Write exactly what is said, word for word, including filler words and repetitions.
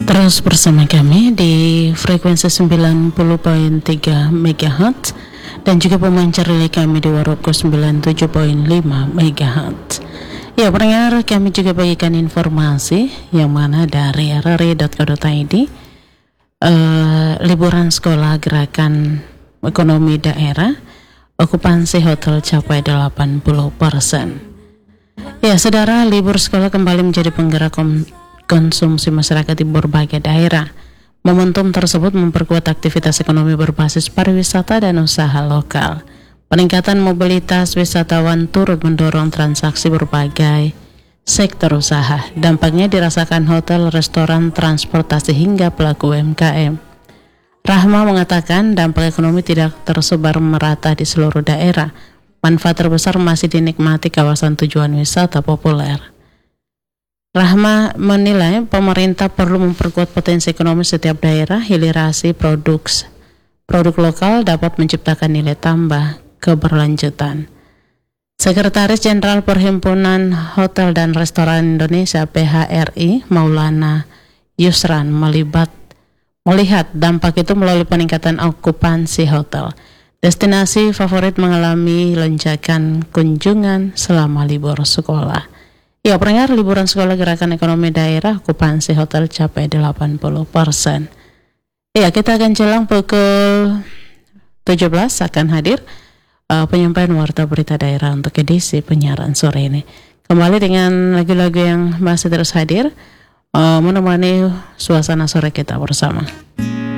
Terus bersama kami di frekuensi sembilan puluh koma tiga megahertz dan juga pemancar relay kami di Waroko sembilan puluh tujuh koma lima megahertz. Ya, pendengar, kami juga bagikan informasi yang mana dari r r i dot co dot i d uh, liburan sekolah gerakan ekonomi daerah, okupansi hotel capai delapan puluh persen. Ya, saudara, libur sekolah kembali menjadi penggerak kom- konsumsi masyarakat di berbagai daerah. Momentum tersebut memperkuat aktivitas ekonomi berbasis pariwisata dan usaha lokal. Peningkatan mobilitas wisatawan turut mendorong transaksi berbagai sektor usaha. Dampaknya dirasakan hotel, restoran, transportasi hingga pelaku U M K M. Rahma mengatakan dampak ekonomi tidak tersebar merata di seluruh daerah. Manfaat terbesar masih dinikmati kawasan tujuan wisata populer. Rahma menilai pemerintah perlu memperkuat potensi ekonomi setiap daerah. Hilirisasi produk produk lokal dapat menciptakan nilai tambah keberlanjutan. Sekretaris Jenderal Perhimpunan Hotel dan Restoran Indonesia P H R I Maulana Yusran melibat melihat dampak itu melalui peningkatan okupansi hotel. Destinasi favorit mengalami lonjakan kunjungan selama libur sekolah. Ya, pendengar, liburan sekolah gerakan ekonomi daerah, okupansi hotel capai delapan puluh persen. Ya, kita akan jelang pukul tujuh belas akan hadir uh, penyampaian warta berita daerah untuk edisi penyiaran sore ini. Kembali dengan lagu-lagu yang masih terus hadir uh, menemani suasana sore kita bersama.